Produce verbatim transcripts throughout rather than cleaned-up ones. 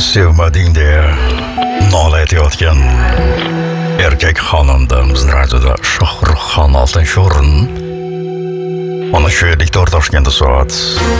Sevmading deya nola aytayotgan erkak xonandamiz radioda Shohruxxon oltinchi o'rin. Ona shu yerlikda o'rtoqlashganda soat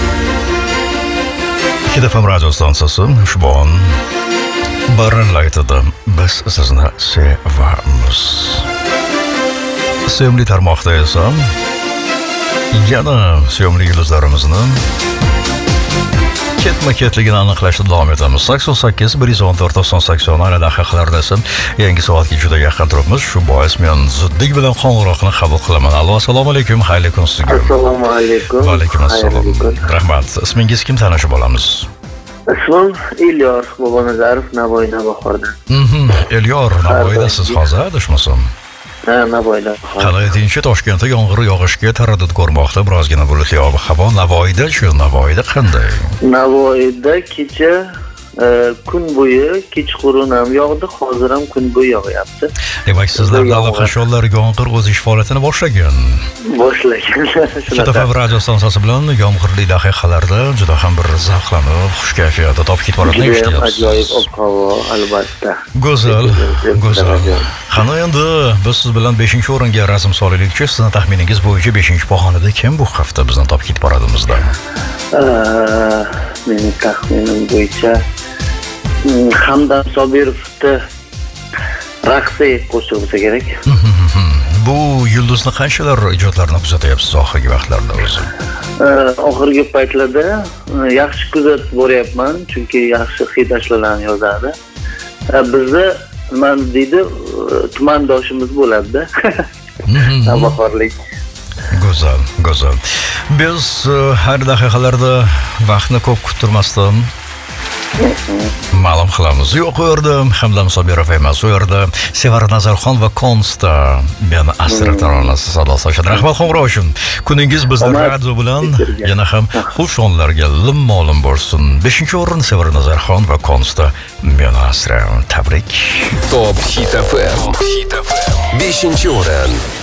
ikkita F M radio stansiyasi Ushbon baranlaytida biz sizni sevamiz. Sevimli tarmoqda esa yana sevimli yulduzlarimizni ketma-ketligini aniqlashda davom etamiz. sakson sakkiz bir yuz o'n to'rt to'qson sakson ana daqiqalarda esa yangi soatga juda yaqin turibmiz. Shu bois men zudlik bilan qo'ng'iroqni qabul qilaman. Allo, assalomu alaykum. Xayrli kun sizga. Assalomu alaykum. Va alaykum assalom. Rahmat. Ismingiz kim, tanishib olamiz? Ismim Elyor Bobonazarov, Navoiy Navbahordan. Mhm. Elyor, Navoiyda siz hozir adashmasam. Ha, Navoiyda. Qanday deyincha Toshkentda yomg'ir yog'ishga taraddud ko'rmoqda, birozgina bulutli ob-havo. Navoiyda-chi, Navoiyda qanday? Navoiyda kecha e, kun bo'yi kechqurun ham yog'di, hozir ham kun bo'yi yog'yapti. Demak, sizlarda allaqachonlar yomg'ir o'z ish faoliyatini boshlagan. Boshlagan. Ikkita F M radio stansiyasi bilan yomg'irli daqiqalarda juda ham bir zavqlanib, xush kayfiyatda topib ketib Judayam ajoyib ob-havo, albatta. Go'zal, go'zal. Qani endi biz siz bilan beshinchi o'ringa razm solaylikchi. Sizning taxminingiz bo'yicha beshinchi pog'onada kim bu hafta bizni topib ketib boradimizda? Mening taxminim bo'yicha Hamdam Sobirovni raqsi qo'shiq bo'lsa kerak. Bu yulduzni qanchalar ijodlarini kuzatyapsiz oxirgi vaqtlarda o'zi? Oxirgi paytlarda yaxshi kuzatib boryapman, chunki yaxshi hid ashulalarni yozadi. Bizni nima deydi, tumandoshimiz bo'ladi-da. Navbahorlik. Go'zal, go'zal. Biz har daqiqalarda vaqtni ko'p kuttirmasdan ma'lum qilamiz. Yo'q, u yerda Hamdam Sobirov emas, u yerda Sevara Nazarxon va Konsta meni asra taronasi sadosi ochadi. Rahmat qo'ng'iroq uchun. Kuningiz bizning radio bilan yana ham xushonlarga lim-molim bo'lsin. beshinchi o'rin Sevara Nazarxon va Konsta meni asra. Tabrik. Top Hit F M. beshinchi o'rin.